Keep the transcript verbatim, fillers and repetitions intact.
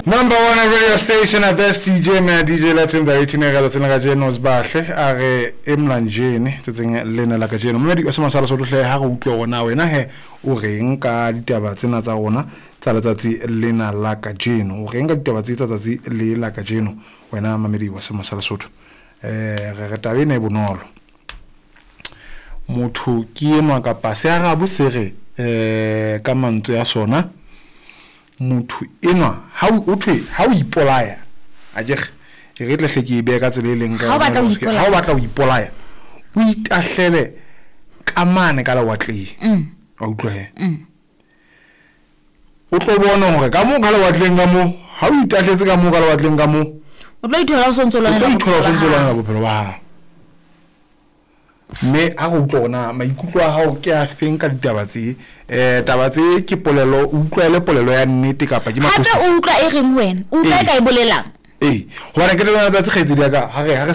Number one radio station at best D J man D J Latin da itina ga tsena ga jeno sbahle a re emlanjeni tsetseng lena la ka jeno mme di osema sala so hle ha go utlwa gona wena he o reng ka ditaba tsena tsa rona tsa letsatsi lena la ka jeno o reng ka ditaba tsa letsatsi le la ka jeno wena mamedi wa sema sala sotho eh re re tabe ne bonolo motho ke enwa ka pase a ga bosere eh ka mantso ya sona motho enwa ha o thwe ha o ipolaya a je re tle hleke be ka tsele leng ka ha o batla o ipolaya o itahlele ka mane ka la watle mm a utlwa he mm o tlo bona hore ka mo ka la watleng ka mo ha o itahletse ka mo ka la watleng ka mo o tlo ithola o sontsolana o tlo sontsolana la bophelo ba hao me a go utlona maikutlo a hao ke a feng ka ditaba tse eh taba tse ke polelo o utlwele polelo ya nnete kapa ke makosi ha o utlwa e reng wena o utlwa ka e bolelang eh hona ke le bona tsa tshegetse di ka ha re